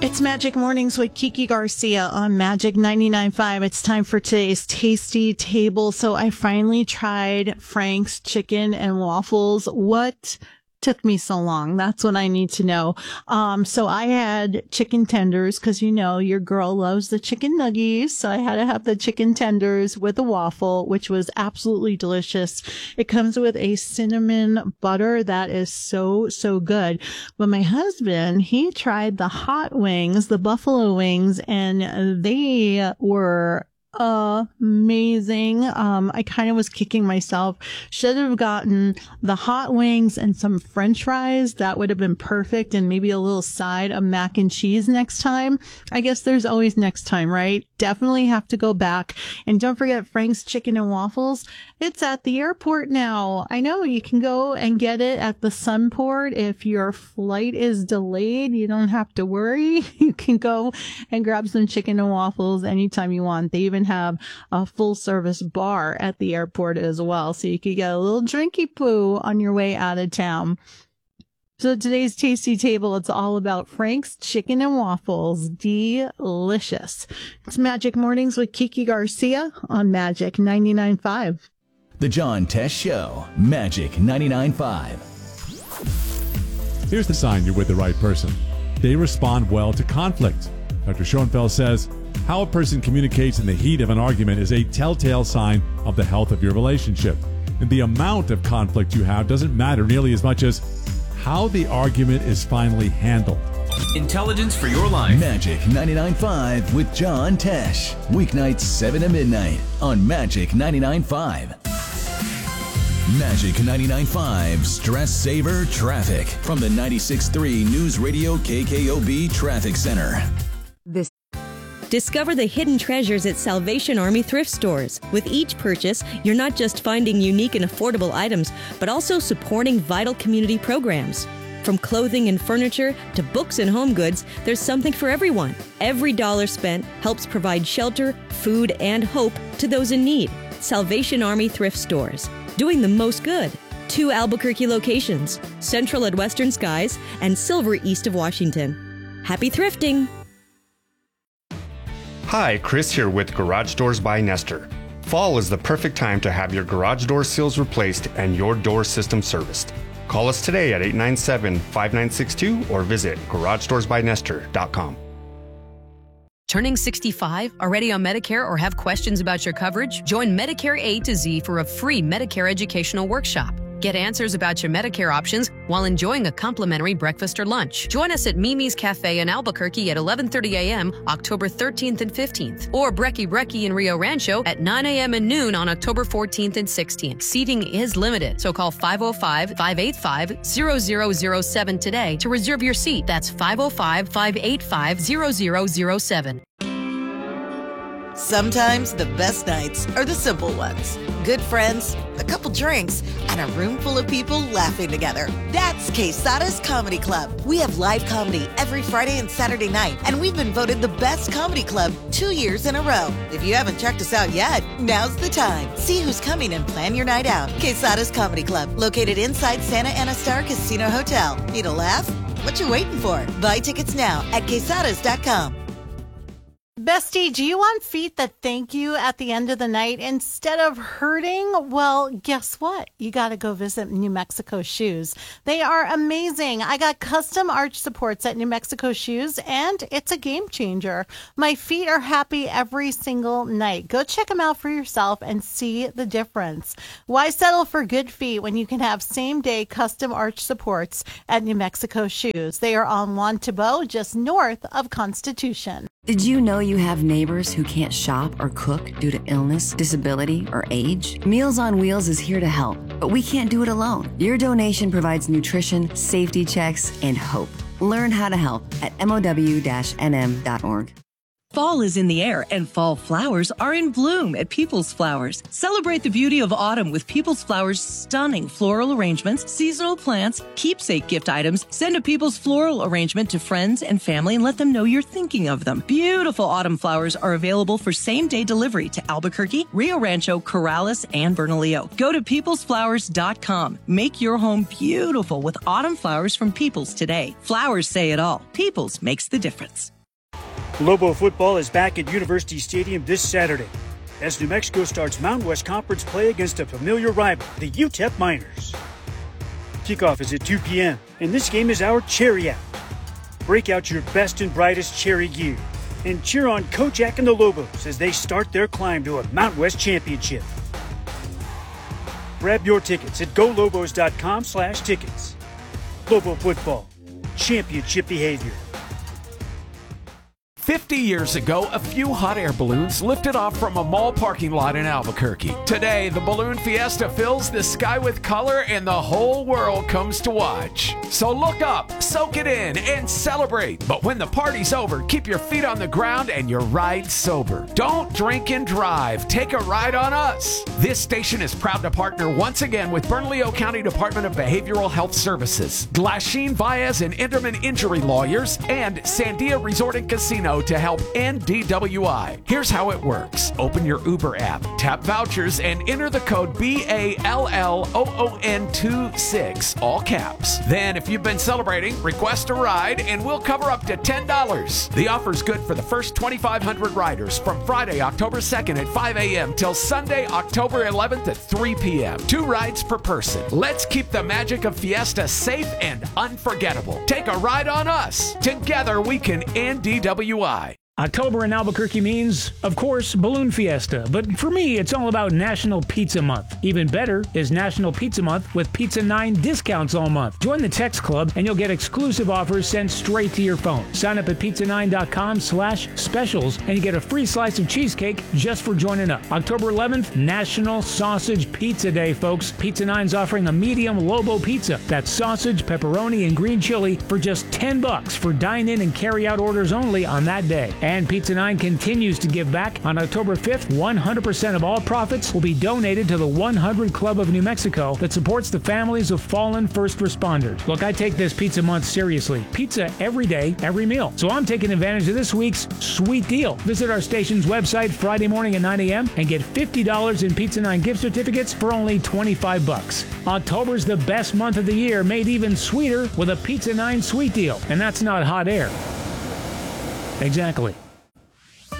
It's Magic Mornings with Kiki Garcia on Magic 99.5. It's time for today's tasty table. So I finally tried Frank's chicken and waffles. What took me so long? That's what I need to know. So I had chicken tenders because, you know, your girl loves the chicken nuggies. So I had to have the chicken tenders with a waffle, which was absolutely delicious. It comes with a cinnamon butter that is so, so good. But my husband, he tried the hot wings, the buffalo wings, and they were amazing. I kind of was kicking myself. Should have gotten the hot wings and some French fries. That would have been perfect. And maybe a little side of mac and cheese next time. I guess there's always next time, right? Definitely have to go back. And don't forget Frank's Chicken and Waffles. It's at the airport now. I know you can go and get it at the Sunport. If your flight is delayed, you don't have to worry. You can go and grab some chicken and waffles anytime you want. They even have a full service bar at the airport as well. So you could get a little drinky poo on your way out of town. So today's tasty table, it's all about Frank's Chicken and Waffles. Delicious. It's Magic Mornings with Kiki Garcia on Magic 99.5. The John Tesh Show, Magic 99.5. Here's the sign you're with the right person. They respond well to conflict. Dr. Schoenfeld says, how a person communicates in the heat of an argument is a telltale sign of the health of your relationship. And the amount of conflict you have doesn't matter nearly as much as how the argument is finally handled. Intelligence for your life. Magic 99.5 with John Tesh. Weeknights 7 to midnight on Magic 99.5. Magic 99.5 Stress Saver Traffic from the 96.3 News Radio KKOB Traffic Center. Discover the hidden treasures at Salvation Army thrift stores. With each purchase, you're not just finding unique and affordable items, but also supporting vital community programs. From clothing and furniture to books and home goods, there's something for everyone. Every dollar spent helps provide shelter, food, and hope to those in need. Salvation Army thrift stores, doing the most good. 2 Albuquerque locations, Central at Western Skies and Silver east of Washington. Happy thrifting! Hi, Chris here with Garage Doors by Nestor. Fall is the perfect time to have your garage door seals replaced and your door system serviced. Call us today at 897-5962 or visit GarageDoorsByNestor.com. Turning 65, already on Medicare, or have questions about your coverage? Join Medicare A to Z for a free Medicare educational workshop. Get answers about your Medicare options while enjoying a complimentary breakfast or lunch. Join us at Mimi's Cafe in Albuquerque at 11:30 a.m. October 13th and 15th, or Brekkie Brekkie in Rio Rancho at 9 a.m. and noon on October 14th and 16th. Seating is limited, so call 505-585-0007 today to reserve your seat. That's 505-585-0007. Sometimes the best nights are the simple ones. Good friends, a couple drinks, and a room full of people laughing together. That's Quesada's Comedy Club. We have live comedy every Friday and Saturday night, and we've been voted the best comedy club 2 years in a row. If you haven't checked us out yet, now's the time. See who's coming and plan your night out. Quesada's Comedy Club, located inside Santa Ana Star Casino Hotel. Need a laugh? What you waiting for? Buy tickets now at quesadas.com. Bestie, do you want feet that thank you at the end of the night instead of hurting? Well, guess what? You got to go visit New Mexico Shoes. They are amazing. I got custom arch supports at New Mexico Shoes, and it's a game changer. My feet are happy every single night. Go check them out for yourself and see the difference. Why settle for good feet when you can have same-day custom arch supports at New Mexico Shoes? They are on Juan Tabo, just north of Constitution. Did you know you have neighbors who can't shop or cook due to illness, disability, or age? Meals on Wheels is here to help, but we can't do it alone. Your donation provides nutrition, safety checks, and hope. Learn how to help at MOW-NM.org. Fall is in the air, and fall flowers are in bloom at People's Flowers. Celebrate the beauty of autumn with People's Flowers' stunning floral arrangements, seasonal plants, keepsake gift items. Send a People's floral arrangement to friends and family and let them know you're thinking of them. Beautiful autumn flowers are available for same-day delivery to Albuquerque, Rio Rancho, Corrales, and Bernalillo. Go to peoplesflowers.com. Make your home beautiful with autumn flowers from People's today. Flowers say it all. People's makes the difference. Lobo football is back at University Stadium this Saturday as New Mexico starts Mountain West Conference play against a familiar rival, the UTEP Miners. Kickoff is at 2 p.m., and this game is our Cherry Out. Break out your best and brightest cherry gear and cheer on Kojak and the Lobos as they start their climb to a Mountain West championship. Grab your tickets at golobos.com/tickets. Lobo football, championship behavior. 50 years ago, a few hot air balloons lifted off from a mall parking lot in Albuquerque. Today, the Balloon Fiesta fills the sky with color and the whole world comes to watch. So look up, soak it in, and celebrate. But when the party's over, keep your feet on the ground and your ride sober. Don't drink and drive. Take a ride on us. This station is proud to partner once again with Bernalillo County Department of Behavioral Health Services, Glasheen, Baez, and Enderman Injury Lawyers, and Sandia Resort and Casino to help end DWI. Here's how it works. Open your Uber app, tap vouchers, and enter the code BALLOON26, all caps. Then, if you've been celebrating, request a ride, and we'll cover up to $10. The offer's good for the first 2,500 riders from Friday, October 2nd at 5 a.m. till Sunday, October 11th at 3 p.m. 2 rides per person. Let's keep the magic of Fiesta safe and unforgettable. Take a ride on us. Together, we can end DWI. October in Albuquerque means, of course, Balloon Fiesta. But for me, it's all about National Pizza Month. Even better is National Pizza Month with Pizza 9 discounts all month. Join the text club and you'll get exclusive offers sent straight to your phone. Sign up at pizza9.com/specials and you get a free slice of cheesecake just for joining up. October 11th, National Sausage Pizza Day, folks. Pizza 9's offering a medium Lobo pizza. That's sausage, pepperoni, and green chili for just $10 for dine-in and carry-out orders only on that day. And Pizza 9 continues to give back. On October 5th, 100% of all profits will be donated to the 100 Club of New Mexico that supports the families of fallen first responders. Look, I take this Pizza Month seriously. Pizza every day, every meal. So I'm taking advantage of this week's sweet deal. Visit our station's website Friday morning at 9 a.m. and get $50 in Pizza 9 gift certificates for only $25. October's the best month of the year, made even sweeter with a Pizza 9 sweet deal. And that's not hot air. Exactly.